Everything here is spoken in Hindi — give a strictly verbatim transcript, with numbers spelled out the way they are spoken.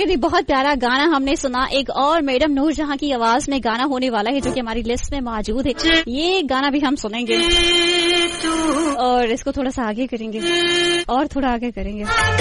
प्रकृति, बहुत प्यारा गाना हमने सुना। एक और मैडम नूरजहां की आवाज में गाना होने वाला है जो कि हमारी लिस्ट में मौजूद है। ये गाना भी हम सुनेंगे और इसको थोड़ा सा आगे करेंगे और थोड़ा आगे करेंगे।